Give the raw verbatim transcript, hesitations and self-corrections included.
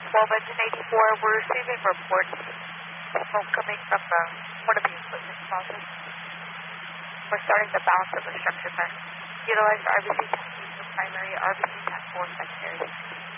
twelve engine eighty-four, we're receiving reports of smoke coming from the, one of the equipment closets. We're starting the balance of the structure then. Utilize R B C taxi for primary, R B C tax for secondary.